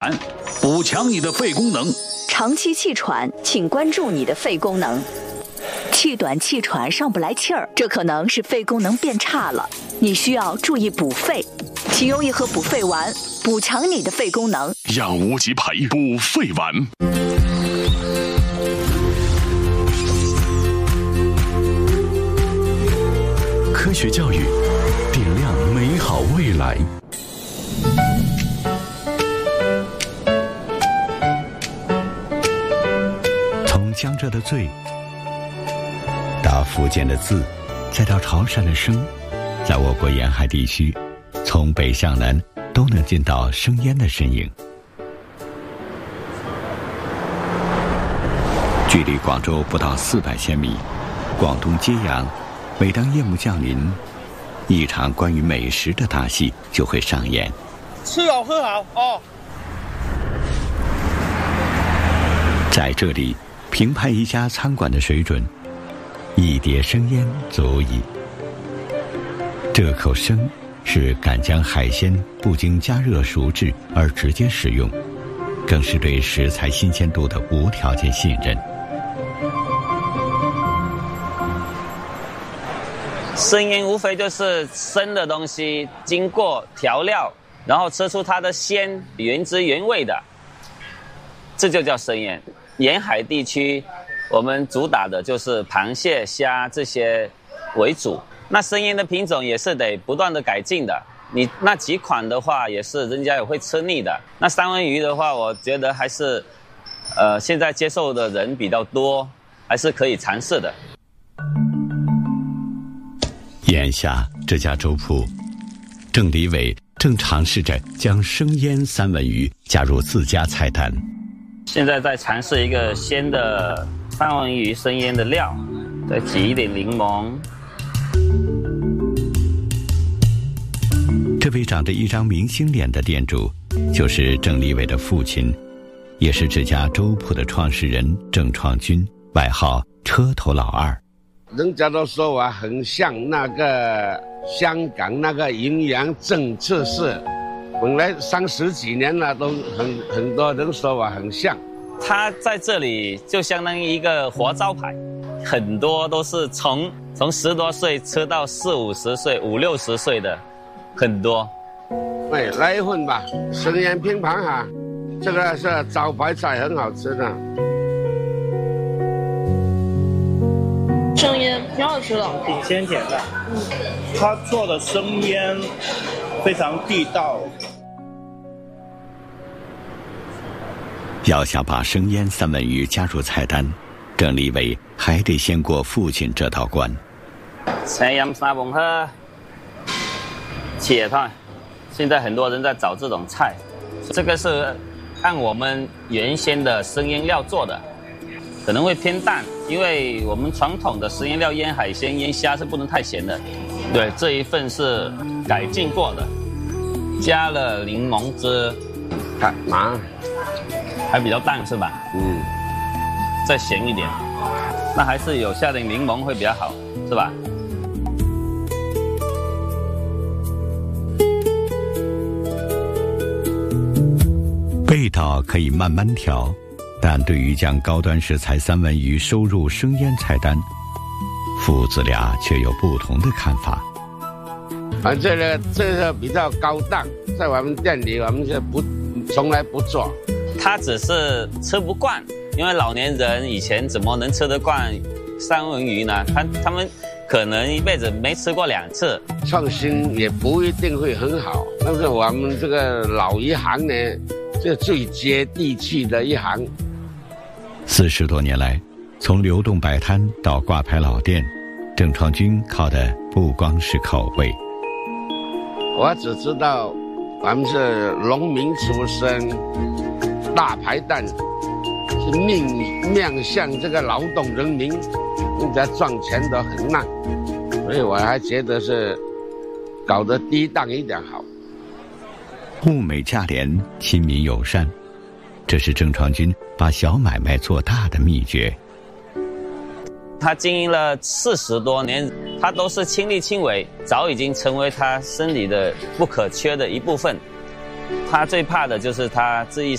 补强你的肺功能。 长期气喘，请关注你的肺功能。气短气喘上不来气儿，这可能是肺功能变差了，你需要注意补肺。请用一盒补肺丸，补强你的肺功能。 养无极培补肺丸。科学教育，点亮美好未来。从江浙的醉到福建的字，再到潮汕的声，在我国沿海地区，从北向南都能见到生烟的身影。距离广州不到400千米，广东揭阳，每当夜幕降临，一场关于美食的大戏就会上演。 吃好喝好哦。 在这里评判一家餐馆的水准，一碟生腌足矣。这口生是敢将海鲜不经加热熟制而直接食用，更是对食材新鲜度的无条件信任。 生腌无非就是生的东西经过调料，然后吃出它的鲜，原汁原味的，这就叫生腌。沿海地区我们主打的就是螃蟹、虾这些为主，那生腌的品种也是得不断的改进的，你那几款的话也是人家也会吃腻的。那三文鱼的话，我觉得还是现在接受的人比较多，还是可以尝试的。 眼下这家粥铺，郑李伟正尝试着将生腌三文鱼加入自家菜单。 现在在尝试一个鲜的三文鱼生腌的料，再挤一点柠檬。 这位长着一张明星脸的店主，就是郑立伟的父亲，也是这家粥铺的创始人郑创军，外号车头老二。 人家都说我很像那个香港那个营养政策是，本来30几年了，都很多人说我很像。 他在这里就相当于一个活招牌，很多都是从10多岁吃到40、50岁、50、60岁的，很多。 哎，来一份吧，生腌拼盘哈，这个是招牌菜，很好吃的。 生腌挺好吃的， 挺鲜甜的。他做的生腌非常地道。 要想把生腌三文鱼加入菜单，郑立伟还得先过父亲这道关。 青飲沙煲喝，茄菜，现在很多人在找这种菜，这个是按我们原先的生腌料做的。可能会偏淡，因为我们传统的食腌料腌海鲜、腌虾是不能太咸的。对，这一份是改进过的，加了柠檬汁，还比较淡是吧？再咸一点，那还是有下点柠檬会比较好，是吧？ 味道可以慢慢调，但对于将高端食材三文鱼收入生腌菜单，父子俩却有不同的看法。 这个比较高档，在我们店里我们是从来不做。 他只是吃不惯，因为老年人以前怎么能吃得惯三文鱼呢？他们可能一辈子没吃过2次。 创新也不一定会很好，但是我们这个老一行呢，这最接地气的一行。 40多年来，从流动摆摊到挂牌老店，郑创军靠的不光是口味。 我只知道我们是农民出身，大排档是面向这个劳动人民，人家赚钱都很难，所以我还觉得是搞得低档一点好。 物美价廉，亲民友善，这是郑创军把小买卖做大的秘诀。 他经营了40多年，他都是亲力亲为，早已经成为他生理的不可缺的一部分。 他最怕的就是他自缢